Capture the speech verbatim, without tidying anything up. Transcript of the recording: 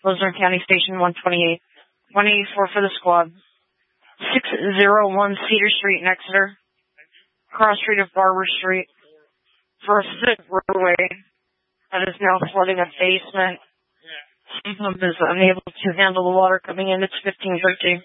Luzerne County Station one twenty-eight. one eighty-four for the squad. six oh one Cedar Street in Exeter. Cross street of Barber Street. First roadway that is now flooding a basement. Some pump is unable to handle the water coming in. It's fifteen thirteen.